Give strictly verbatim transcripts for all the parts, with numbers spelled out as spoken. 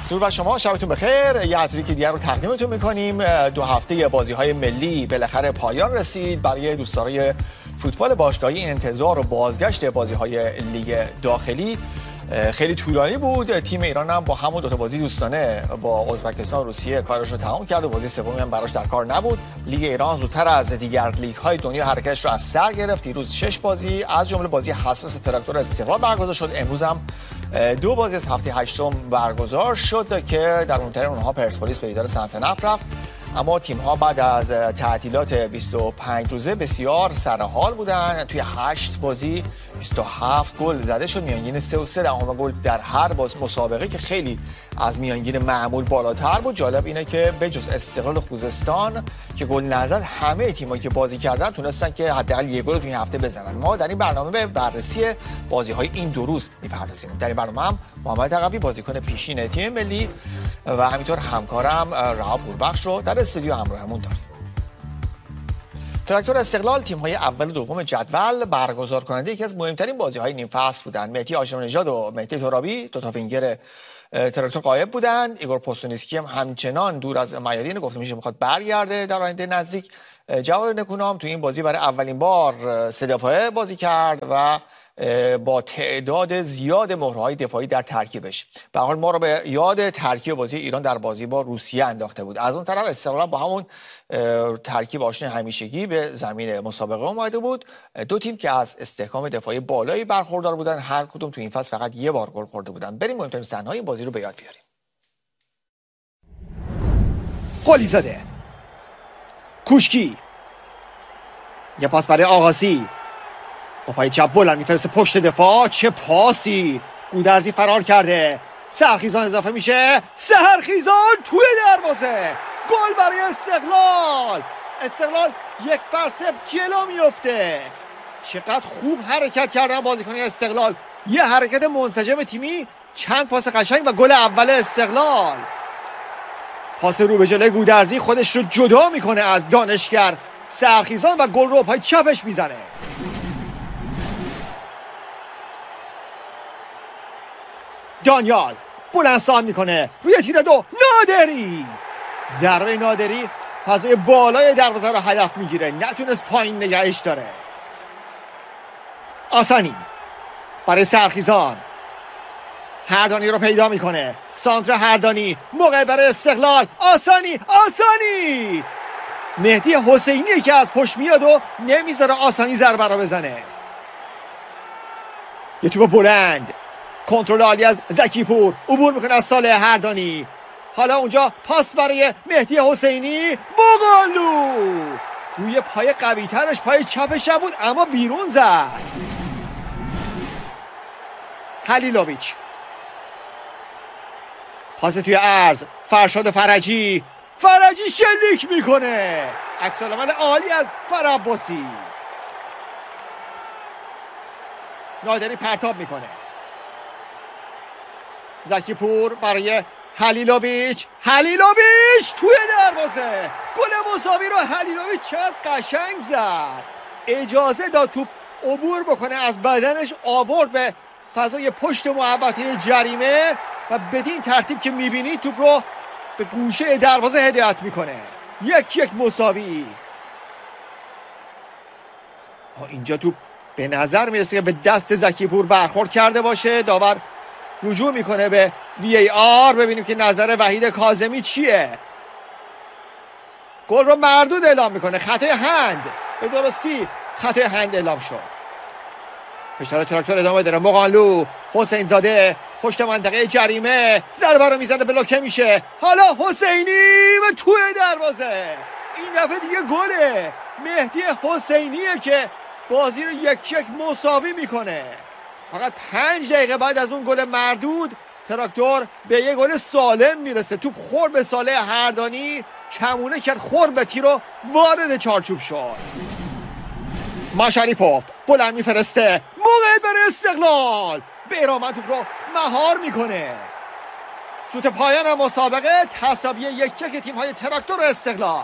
درود بر شما، شبتون بخیر. یه هفته‌ای که دیگر رو تقدیمتون می‌کنیم. دو هفته بازی‌های ملی بالاخره پایان رسید. برای دوستدارای فوتبال باشگاهی انتظار و بازگشت بازی‌های لیگ داخلی خیلی طولانی بود. تیم ایران هم با همون دو تا بازی دوستانه با ازبکستان و روسیه کارش رو تمام کرد و بازی سومی هم براش در کار نبود. لیگ ایران زودتر از دیگر لیگ‌های دنیا حرکتش رو از سر گرفت. دیروز شش بازی از جمله بازی حساس تراکتور استقلال برگزار شد. امروز هم دو بازی از هفته هشتم برگزار شد که در اون طریق اونها پرسپولیس به دیدار سنت نفت رفت. اما تیم‌ها بعد از تعطیلات بیست و پنج روزه بسیار سرحال بودن. توی هشت بازی بیست و هفت گل زده شد، میانگین سه و سه دهم گل در هر باز مسابقه که خیلی از میانگین معمول بالاتر بود. جالب اینه که بجز استقلال خوزستان که گل نزد، همه تیمایی که بازی کردن تونستن که حداقل یک گل توی هفته بزنن. ما در این برنامه به بررسی بازی‌های این دو روز می‌پردازیم. در این برنامه هم محمد عقبی بازیکن پیشین تیم ملی و همینطور همکارم رها پوربخش رو در استودیو همراهمون داریم. تراکتور استقلال تیم‌های اول و دوم جدول برگزار کننده یکی از مهمترین بازی‌های نیم فصل بودند. مهدی هاشمی نژاد و مهدی ترابی دو تا وینگر تراکتور غایب بودند. ایگور پوستونیسکی هم همچنان دور از میادین، گفته میشه میخواد برگرده در آینده نزدیک. جواد نکونام تو این بازی برای اولین بار سه دفاعه بازی کرد و با تعداد زیاد مهرهای دفاعی در ترکیبش. به هر حال ما رو به یاد ترکیب بازی ایران در بازی با روسیه انداخته بود. از اون طرف استقلال با همون ترکیب آشنا همیشگی به زمین مسابقه اومده بود. دو تیم که از استحکام دفاعی بالایی برخوردار بودن، هر کدوم تو این فصل فقط یه بار گل خورده بودن. بریم مهمترین صحنه‌های این بازی رو به یاد بیاریم. قلیزاده، کوشکی، یه پاس برای آقاسی، با پای چپ بلند میفرسته پشت دفاع. چه پاسی! گودرزی فرار کرده. سحرخیزان اضافه میشه. سحرخیزان توی دروازه، گل برای استقلال. استقلال یک بر صفر جلو میفته. چقدر خوب حرکت کردن بازیکنان استقلال. یه حرکت منسجم تیمی، چند پاس قشنگ و گل اول استقلال. پاس رو به جلوی گودرزی خودش رو جدا میکنه از دانشگر سحرخیزان و گل رو پای چپش میزنه. دانیال بلندسان میکنه روی تیر دو. نادری، ضربه نادری فضای بالای دروازه رو هدف میگیره، نتونست پایین نگهش داره. آسانی برای سحرخیزان، هردانی رو پیدا میکنه. سانتر هردانی، موقع برای استقلال. آسانی آسانی مهدی حسینی که از پشت میاد و نمیذاره آسانی ضربه رو بزنه. یه توپ بلند، کنترل عالی از زکی پور، عبور میکنه از صالح هردانی. حالا اونجا پاس برای مهدی حسینی. مغالو روی پای قوی ترش، پای چپش بود اما بیرون زد. خلیلوویچ، پاس توی عرض، فرشاد فرجی. فرجی شلیک میکنه. عکس العمل عالی از فرعباسی. نادری پرتاب میکنه. زکی پور برای خلیلوویچ. خلیلوویچ توی دروازه، گل مساوی رو خلیلوویچ چقدر قشنگ زد. اجازه داد توپ عبور بکنه از بدنش، آورد به فضای پشت محوطه جریمه و بدین ترتیب که میبینی توپ رو به گوشه دروازه هدایت میکنه. یک یک مساوی. اینجا توپ به نظر میرسه که به دست زکی پور برخورد کرده باشه. داور رجوع میکنه به وی ای آر. ببینیم که نظر وحید کاظمی چیه. گل رو مردود اعلام میکنه. خطای هند، به درستی خطای هند اعلام شد. فشار تراکتور ادامه داره. مغانلو، حسین زاده پشت منطقه جریمه، ضربه رو میزنه، بلوکه میشه. حالا حسینی و توی دروازه. این دفعه دیگه گله. مهدی حسینیه که بازی رو یک یک مساوی میکنه. فقط پنج دقیقه بعد از اون گل مردود تراکتور به یه گل سالم میرسه. توپ خورد به صالح هردانی، کمونه کرد، خورد به تیر و وارد چارچوب شد. ماشاریپوف بلند میفرسته، موقع برای استقلال. بیرامن توپ رو مهار میکنه. سوت پایان مسابقه، تساوی یک یک تیم‌های تراکتور و استقلال.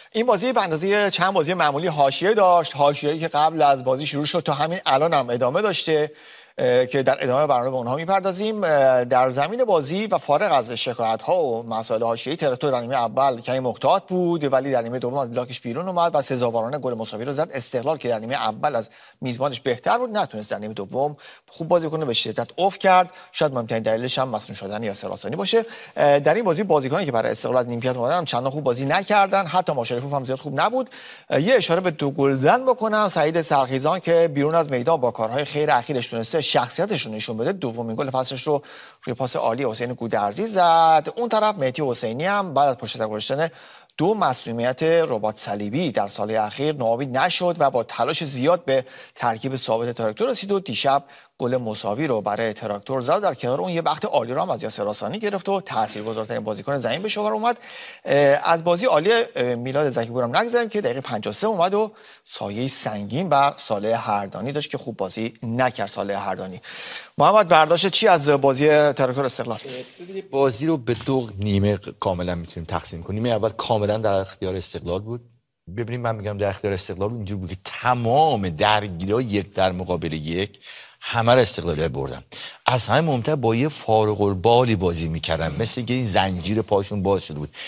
این بازی به اندازه چند بازی معمولی حاشیه داشت، حاشیه‌ای که قبل از بازی شروع شد تا همین الان هم ادامه داشته که در ادامه برنامه به اونها میپردازیم. در زمین بازی و فارغ از شکایت ها و مسائل حاشیه‌ای، تراکتور در نیمه اول کمی محتاط بود ولی در نیمه دوم از بلاکش بیرون اومد و سزاوارانه گل مساوی رو زد. استقلال که در نیمه اول از میزبانش بهتر بود نتونست در نیمه دوم خوب بازی کنه، به شدت افت کرد. شاید مهمترین دلیلش هم مصدوم شدن یاسر حسینی باشه. در این بازی بازیکنانی که برای استقلال از نیمکت اومدن هم چندان خوب بازی نکردن، حتی مشرفوف هم زیاد خوب نبود. یه اشاره به دو گلزن بکنم، سعید سرخیزان که بیرون از میدان با کارهای خیر اخیرش تونسته شخصیتش رو نشون بده، دومین گل فصلش رو روی پاس عالی حسین گودرزی زد. اون طرف مهدی حسینی هم بعد از پشت سر گذاشتن دو مسئولیت رباط صلیبی در سال اخیر ناامید نشد و با تلاش زیاد به ترکیب ثابت تراکتور رسید و دیشب گل مساوی رو برای تراکتور زد. در کنار اون یه وقت عالی رو هم از یاسر حسانی گرفت و تاثیرگذارترین بازیکن زمین به شمار اومد. از بازی عالی میلاد زکی‌پور هم نگذریم که دقیقه پنجاه و سه اومد و سایه سنگین بر صالح هردانی داشت که خوب بازی نکرد. صالح هردانی. محمد برداشت چی از بازی تراکتور استقلال؟ بازی رو به دو نیمه کاملا میتونیم تقسیم کنیم. نیمه اول کاملا در اختیار استقلال بود. ببینید من میگم در اختیار استقلال بود، اینجوری بود که تمام درگیری‌ها یک در مقابل یک همه رو استقلالی‌ها بردن. از همه مهمتر با یه فارغ البالی بازی میکردن، مثل که این زنجیر پاشون باز شده بود.